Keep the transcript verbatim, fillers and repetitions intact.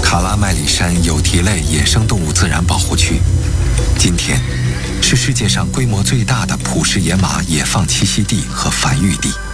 卡拉麦里山有蹄类野生动物自然保护区，今天是世界上规模最大的普氏野马野放栖息地和繁育地。